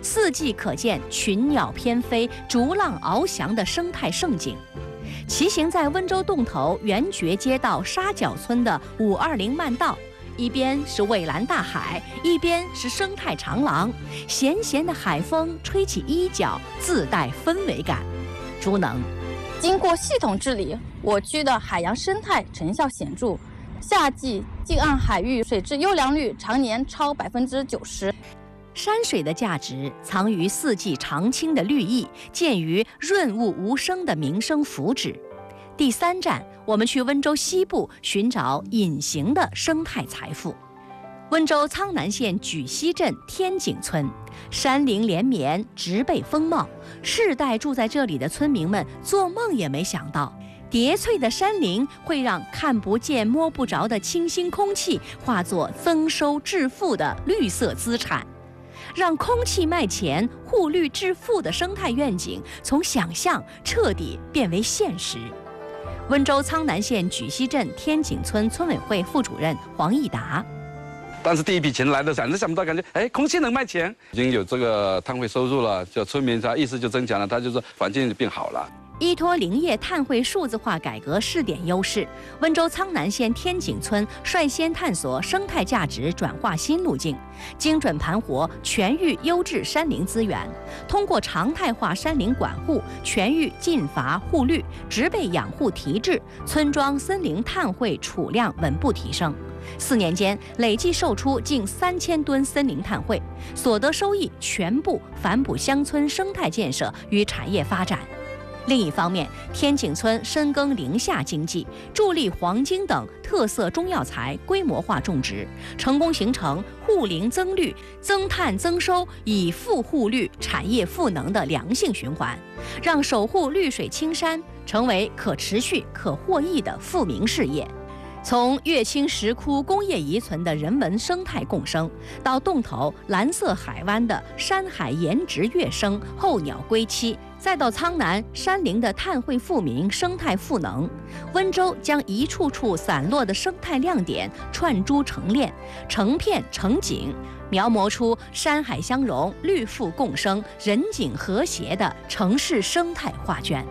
四季可见群鸟翩飞、逐浪翱翔的生态盛景。骑行在温州洞头圆觉街道沙角村的520慢道，一边是蔚蓝大海，一边是生态长廊，咸咸的海风吹起衣角，自带氛围感。朱能， 经过系统治理，我区的海洋生态成效显著，夏季近岸海域水质优良率常年超90%。 山水的价值藏于四季常青的绿意，见于润物无声的民生福祉。第3站，我们去温州西部寻找隐形的生态财富。温州苍南县举溪镇天井村，山林连绵，植被丰茂，世代住在这里的村民们做梦也没想到，叠翠的山林会让看不见摸不着的清新空气化作增收致富的绿色资产。让空气卖钱、护绿致富的生态愿景从想象彻底变为现实。温州苍南县举溪镇天井村村委会副主任黄义达， 但是第一笔钱来的闪都想不到，感觉空气能卖钱，已经有这个碳汇收入了，就村民他意识就增强了，他就说环境就变好了。 依托林业碳汇数字化改革试点优势，温州苍南县天井村率先探索生态价值转化新路径，精准盘活全域优质山林资源，通过常态化山林管护、全域禁伐护绿、植被养护提质，村庄森林碳汇储量稳步提升。4年间，累计售出近3000吨森林碳汇，所得收益全部反哺乡村生态建设与产业发展。另一方面，天井村深耕林下经济，助力黄金等特色中药材规模化种植，成功形成护林增绿、增碳增收、以富护绿、产业赋能的良性循环，让守护绿水青山成为可持续、可获益的富民事业。从乐清石窟工业遗存的人文生态共生，到洞头蓝色海湾的山海颜值跃升、候鸟归期，再到苍南山林的碳汇富民生态赋能，温州将一处处散落的生态亮点串珠成链、成片成景，描摹出山海相融、绿富共生、人景和谐的城市生态画卷。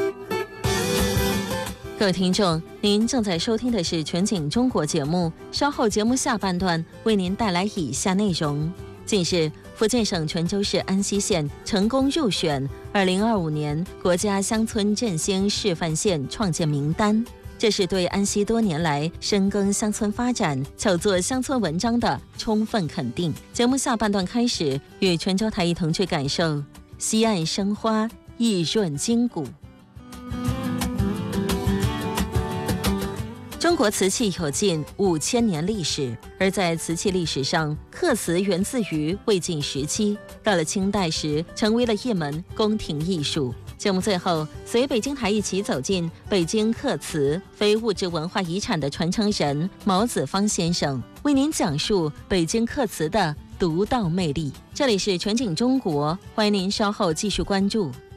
各位听众，您正在收听的是全景中国节目，稍后节目下半段为您带来以下内容。近日，福建省泉州市安溪县成功入选2025年国家乡村振兴示范县创建名单，这是对安溪多年来深耕乡村发展、巧做乡村文章的充分肯定。节目下半段开始，与泉州台一同去感受西岸生花，意润筋骨。中国瓷器有近5000年历史，而在瓷器历史上，刻瓷源自于魏晋时期，到了清代时，成为了一门宫廷艺术。节目最后，随北京台一起走进北京刻瓷非物质文化遗产的传承人毛子芳先生，为您讲述北京刻瓷的独到魅力。这里是全景中国，欢迎您稍后继续关注。